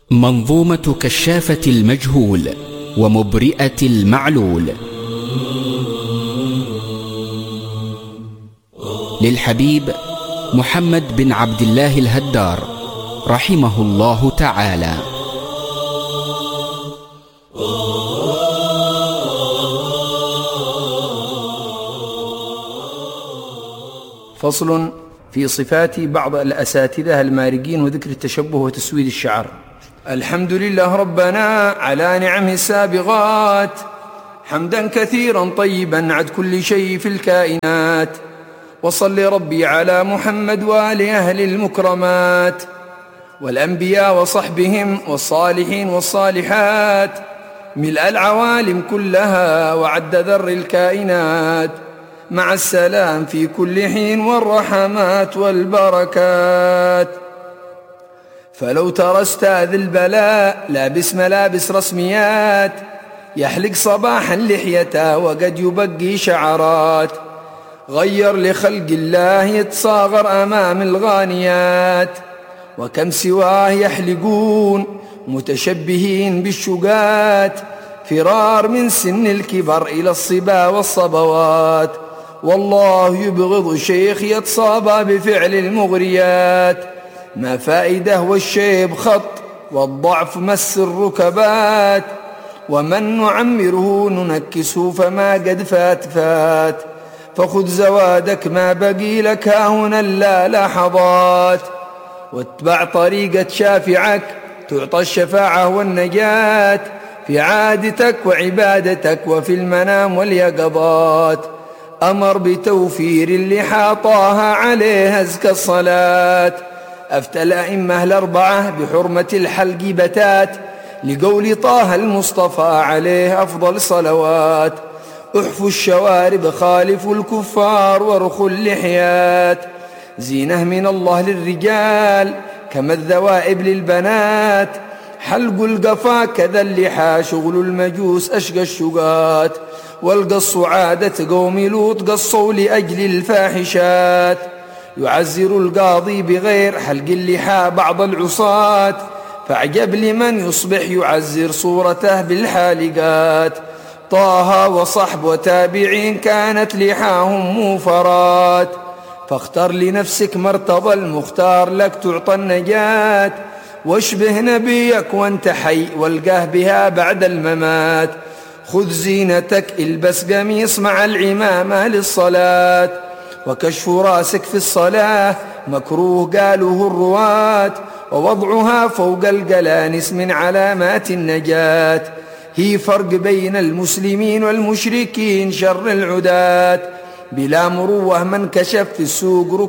منظومة كشافة المجهول ومبرئة المعلول للحبيب محمد بن عبد الله الهدار رحمه الله تعالى. فصل في صفات بعض الأساتذة المارقين وذكر التشبه وتسويد الشعر. الحمد لله ربنا على نعمه السابغات، حمدا كثيرا طيبا عد كل شيء في الكائنات. وصل ربي على محمد وآل أهل المكرمات، والأنبياء وصحبهم والصالحين والصالحات، ملء العوالم كلها وعد ذر الكائنات، مع السلام في كل حين والرحمات والبركات. فلو ترى أستاذ البلاء لابس ملابس رسميات، يحلق صباحا لحيته وقد يبقي شعرات، غير لخلق الله يتصاغر أمام الغانيات، وكم سواه يحلقون متشبهين بالشقات، فرار من سن الكبر إلى الصبا والصبوات. والله يبغض شيخ يتصابى بفعل المغريات، ما فائده والشيب خط والضعف مس الركبات، ومن نعمره ننكسه فما قد فات. فخذ زوادك ما بقي لك هنا لا لحظات، واتبع طريقة شافعك تعطى الشفاعة والنجاة، في عادتك وعبادتك وفي المنام واليقظات. أمر بتوفير اللحى طه عليه أزكى الصلاة، أفتى الأئمة الأربعة بحرمة الحلق بتات، لقول طه المصطفى عليه أفضل صلوات. احفوا الشوارب خالفوا الكفار وارخوا اللحيات، زينة من الله للرجال كما الذوائب للبنات، حلق القفا كذا اللحى شغل المجوس أشقى الشقات، والقص عادة قوم لوط قصوا لأجل الفاحشات. يعزر القاضي بغير حلق اللحى بعض العصاة، فاعجب لمن يصبح يعزر صورته بالحالقات. طه وصحب وتابعين كانت لحاهم موفرات، فاختر لنفسك مرتضى المختار لك تعطى النجاة، واشبه نبيك وانت حي والقاه بها بعد الممات. خذ زينتك البس قميص مع العمامة للصلاة، وكشف راسك في الصلاة مكروه قالوه الرواة، ووضعها فوق القلانس من علامات النجاة. هي فرق بين المسلمين والمشركين شر العداة، بلا مروه من كشف في السوق